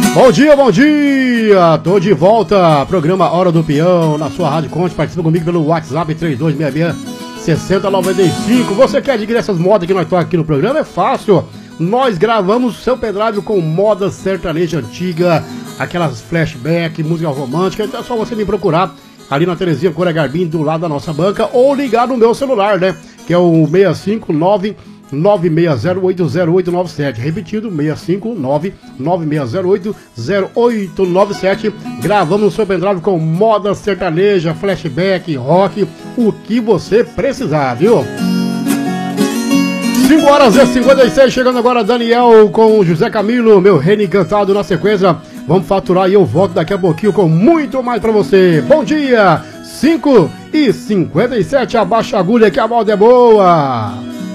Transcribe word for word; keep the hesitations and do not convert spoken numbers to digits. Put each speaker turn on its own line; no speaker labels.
Bom dia, bom dia! Tô de volta, programa Hora do Peão, na sua Rádio Conte. Participa comigo pelo WhatsApp três dois seis seis, seis zero nove cinco. Você quer adquirir essas modas que nós tocamos aqui no programa? É fácil. Nós gravamos o seu pendrive com moda sertaneja antiga, aquelas flashback, música romântica. Então é só você me procurar ali na Terezinha Cora Garbim, do lado da nossa banca, ou ligar no meu celular, né? Que é o seis cinco nove nove seis zero oito zero oito nove sete. Repetindo, seis cinco nove nove seis zero oito zero oito nove sete. Gravamos o seu pendrive com moda sertaneja, flashback, rock, o que você precisar, viu? cinco horas e cinquenta e seis, chegando agora Daniel com José Camilo, meu reino encantado na sequência. Vamos faturar e eu volto daqui a pouquinho com muito mais pra você. Bom dia, cinco e cinquenta e sete, abaixa a agulha que a moda é boa.